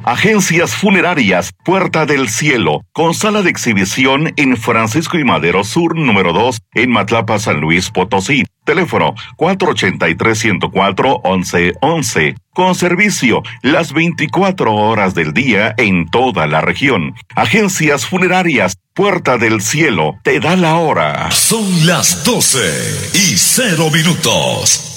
Agencias Funerarias Puerta del Cielo, con sala de exhibición en Francisco y Madero Sur, número 2, en Matlapa, San Luis Potosí. Teléfono 483-104-1111. Con servicio las 24 horas del día en toda la región. Agencias Funerarias Puerta del Cielo te da la hora. Son las 12:00.